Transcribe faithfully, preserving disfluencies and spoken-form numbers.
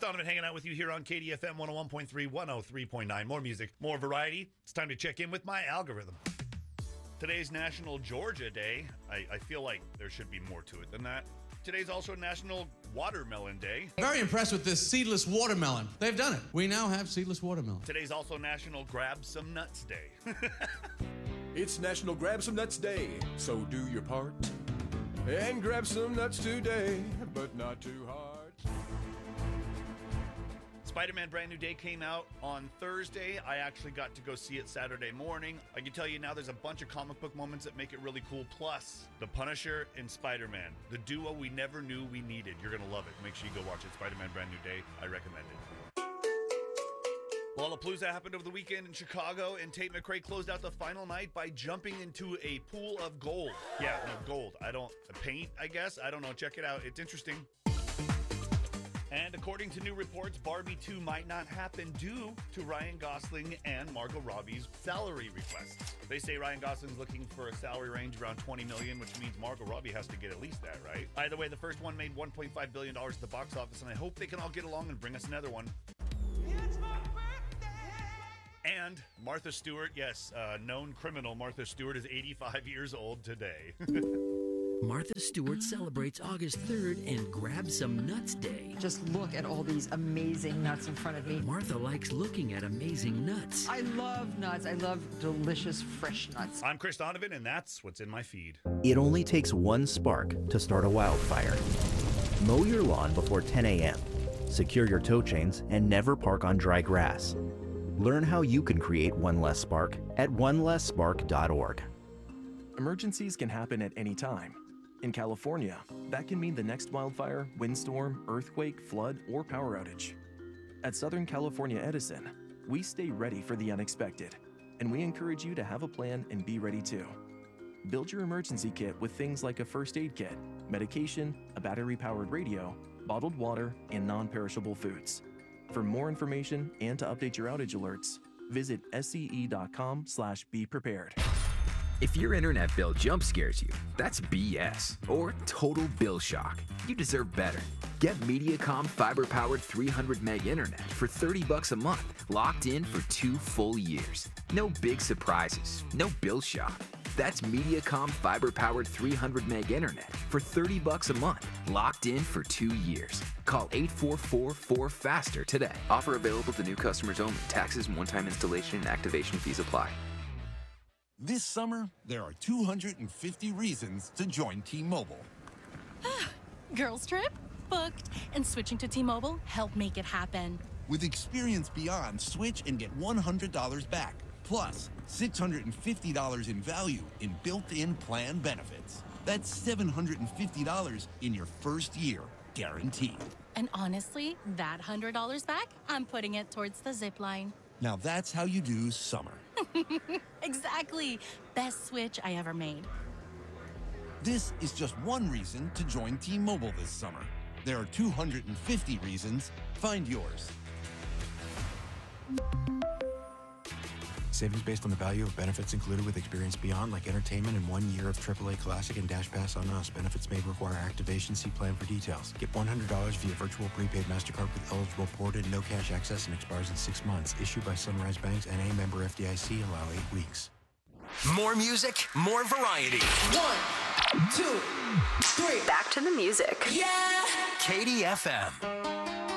Donovan hanging out with you here on K D F M one oh one point three, one oh three point nine. More music, more variety. It's time to check in with my algorithm. Today's National Georgia Day. I, I feel like there should be more to it than that. Today's also National Watermelon Day. Very impressed with this seedless watermelon. They've done it. We now have seedless watermelon. Today's also National Grab Some Nuts Day. It's National Grab Some Nuts Day, so do your part. And grab some nuts today, but not too hard. Spider-Man Brand New Day came out on Thursday. I actually got to go see it Saturday morning. I can tell you now there's a bunch of comic book moments that make it really cool. Plus, the Punisher and Spider-Man, the duo we never knew we needed. You're going to love it. Make sure you go watch it. Spider-Man Brand New Day. I recommend it. Lollapalooza happened over the weekend in Chicago, and Tate McRae closed out the final night by jumping into a pool of gold. Yeah, no, gold. I don't, paint, I guess. I don't know. Check it out. It's interesting. And according to new reports, Barbie two might not happen due to Ryan Gosling and Margot Robbie's salary requests. They say Ryan Gosling's looking for a salary range around twenty million dollars, which means Margot Robbie has to get at least that, right? Either way, the first one made one point five billion dollars at the box office, and I hope they can all get along and bring us another one. It's my birthday! And Martha Stewart, yes, uh, known criminal Martha Stewart is eighty-five years old today. Martha Stewart celebrates August third and Grab Some Nuts Day. Just look at all these amazing nuts in front of me. Martha likes looking at amazing nuts. I love nuts. I love delicious, fresh nuts. I'm Chris Donovan, and that's what's in my feed. It only takes one spark to start a wildfire. Mow your lawn before ten a.m. Secure your tow chains and never park on dry grass. Learn how you can create one less spark at one less spark dot org. Emergencies can happen at any time. In California, that can mean the next wildfire, windstorm, earthquake, flood, or power outage. At Southern California Edison, we stay ready for the unexpected, and we encourage you to have a plan and be ready too. Build your emergency kit with things like a first aid kit, medication, a battery-powered radio, bottled water, and non-perishable foods. For more information and to update your outage alerts, visit scE.com slash be prepared. If your internet bill jump scares you, that's B S or total bill shock. You deserve better. Get Mediacom fiber-powered three hundred meg internet for thirty bucks a month, locked in for two full years. No big surprises, no bill shock. That's Mediacom fiber-powered three hundred meg internet for thirty bucks a month, locked in for two years. Call eight four four, four faster today. Offer available to new customers only. Taxes and one-time installation and activation fees apply. This summer, there are two hundred fifty reasons to join T-Mobile. Girls trip? Booked. And switching to T-Mobile helped make it happen. With Experience Beyond, switch and get one hundred dollars back. Plus, six hundred fifty dollars in value in built-in plan benefits. That's seven hundred fifty dollars in your first year, guaranteed. And honestly, that one hundred dollars back, I'm putting it towards the zip line. Now that's how you do summer. Exactly. Best switch I ever made. This is just one reason to join T-Mobile this summer. There are two hundred fifty reasons. Find yours. Savings based on the value of benefits included with Experience Beyond, like entertainment and one year of triple A Classic and Dash Pass on us. Benefits may require activation. See plan for details. Get one hundred dollars via virtual prepaid MasterCard with eligible ported, no cash access, and expires in six months. Issued by Sunrise Banks N A, member F D I C. Allow eight weeks. More music, more variety. One, two, three. Back to the music. Yeah! K D F M.